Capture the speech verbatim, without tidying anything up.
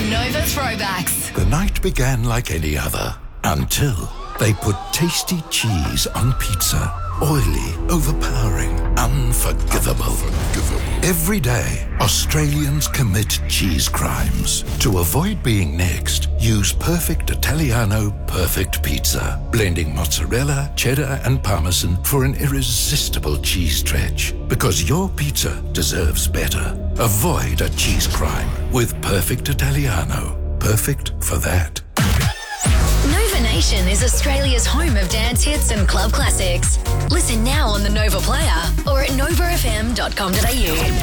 Nova Throwbacks. The night began like any other until they put tasty cheese on pizza. Oily, overpowering, unforgivable. unforgivable. Every day, Australians commit cheese crimes. To avoid being next, use Perfect Italiano Perfect Pizza, blending mozzarella, cheddar and parmesan for an irresistible cheese stretch. Because your pizza deserves better. Avoid a cheese crime with Perfect Italiano. Perfect for that. Nova Nation is Australia's home of dance hits and club classics. Listen now on the Nova Player or at nova f m dot com dot a u.